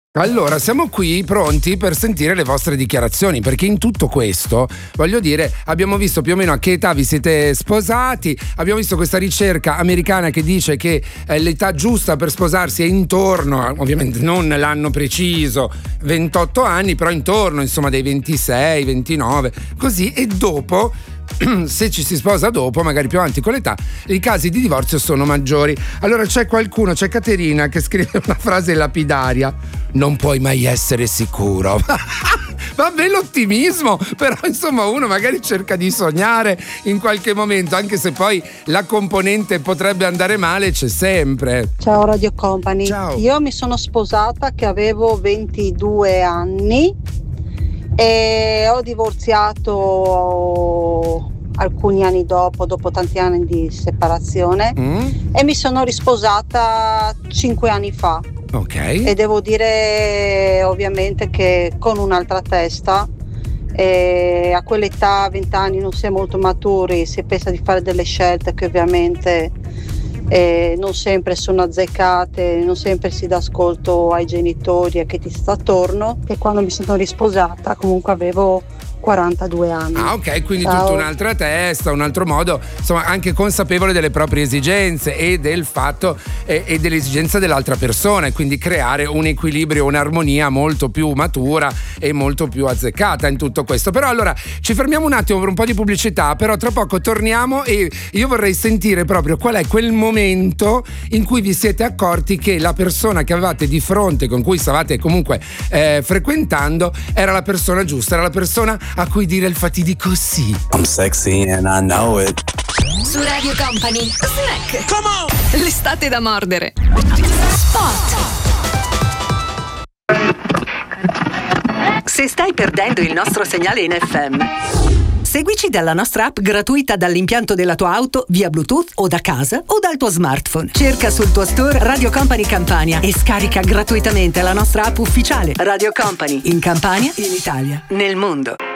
Allora, siamo qui pronti per sentire le vostre dichiarazioni, perché in tutto questo, voglio dire, abbiamo visto più o meno a che età vi siete sposati, abbiamo visto questa ricerca americana che dice che l'età giusta per sposarsi è intorno, ovviamente non l'anno preciso, 28 anni, però intorno, insomma, dei 26, 29, così, e dopo, se ci si sposa dopo, magari più avanti con l'età, i casi di divorzio sono maggiori. Allora c'è Caterina che scrive una frase lapidaria: non puoi mai essere sicuro. Vabbè, l'ottimismo, però insomma uno magari cerca di sognare in qualche momento, anche se poi la componente potrebbe andare male, c'è sempre. Ciao Radio Company. Ciao. Io mi sono sposata che avevo 22 anni e ho divorziato alcuni anni dopo tanti anni di separazione, e mi sono risposata 5 anni fa. Ok. E devo dire ovviamente che con un'altra testa, a quell'età, a 20 anni, non si è molto maturi, si pensa di fare delle scelte che ovviamente non sempre sono azzeccate, non sempre si dà ascolto ai genitori e a chi ti sta attorno. E quando mi sono risposata comunque avevo 42 anni. Ah, ok, quindi Ciao. tutta un'altra testa, un altro modo, insomma, anche consapevole delle proprie esigenze e del fatto e dell'esigenza dell'altra persona, e quindi creare un equilibrio, un'armonia molto più matura e molto più azzeccata in tutto questo. Però allora ci fermiamo un attimo per un po' di pubblicità, però tra poco torniamo e io vorrei sentire proprio qual è quel momento in cui vi siete accorti che la persona che avevate di fronte, con cui stavate comunque frequentando, era la persona giusta, era la persona a cui dire il fatidico sì. I'm sexy and I know it. Su Radio Company, Snack. Come on! L'estate da mordere. Spot. Se stai perdendo il nostro segnale in FM, seguici dalla nostra app gratuita dall'impianto della tua auto, via Bluetooth o da casa o dal tuo smartphone. Cerca sul tuo store Radio Company Campania e scarica gratuitamente la nostra app ufficiale Radio Company, in Campania, in Italia, nel mondo.